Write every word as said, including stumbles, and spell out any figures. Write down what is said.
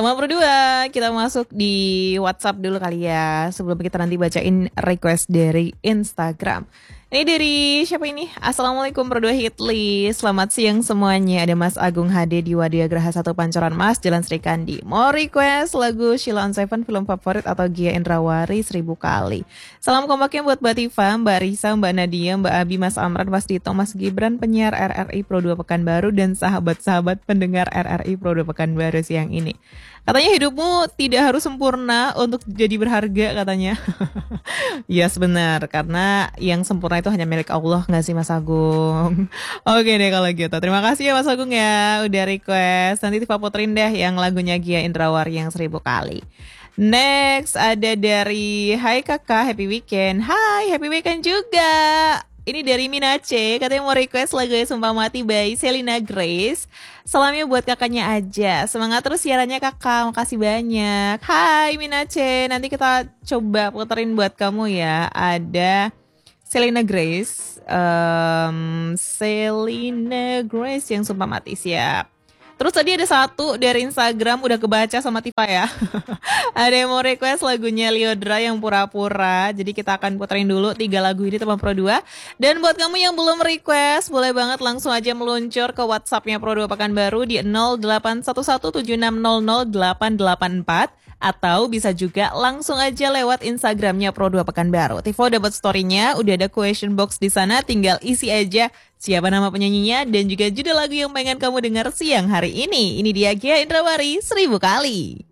Teman berdua, kita masuk di WhatsApp dulu kali ya, sebelum kita nanti bacain request dari Instagram. Ini dari siapa ini? Assalamualaikum berdua Hitli. Selamat siang semuanya. Ada Mas Agung H D di Wadia Graha satu Pancoran Mas, Jalan Sri Kandi. Mau request lagu Sheila on Seven film favorit atau Gia Indrawari seribu kali. Salam kompaknya buat Mbak Tifa, Mbak Risa, Mbak Nadia, Mbak Abi, Mas Amran, Mas Dito, Mas Gibran, penyiar R R I Pro dua Pekanbaru, dan sahabat-sahabat pendengar R R I Pro dua Pekanbaru siang ini. Katanya hidupmu tidak harus sempurna untuk jadi berharga katanya. Ya yes, benar, karena yang sempurna itu hanya milik Allah, nggak sih Mas Agung? Oke deh kalau gitu. Terima kasih ya Mas Agung ya udah request. Nanti Tifa puterin deh yang lagunya Gia Indrawari yang seribu kali. Next ada dari Hai Kakak, happy weekend. Hai, happy weekend juga. Ini dari Minace, katanya mau request lagu Sumpah Mati by Selena Grace. Salamnya buat kakaknya aja. Semangat terus siarannya kakak, makasih banyak. Hai Minace, nanti kita coba puterin buat kamu ya. Ada Selena Grace, um, Selena Grace yang Sumpah Mati, siap. Terus tadi ada satu dari Instagram udah kebaca sama Tifa ya. Ada yang mau request lagunya Liodra yang Pura-Pura. Jadi kita akan puterin dulu tiga lagu ini teman Pro dua. Dan buat kamu yang belum request, boleh banget langsung aja meluncur ke WhatsApp-nya Pro dua Pekanbaru di nol delapan satu satu tujuh enam nol nol delapan delapan empat. Atau bisa juga langsung aja lewat Instagramnya Pro dua Pekanbaru. Tifa dapat story-nya, udah ada question box di sana, tinggal isi aja siapa nama penyanyinya dan juga judul lagu yang pengen kamu dengar siang hari ini. Ini dia Gia Indrawari seribu kali.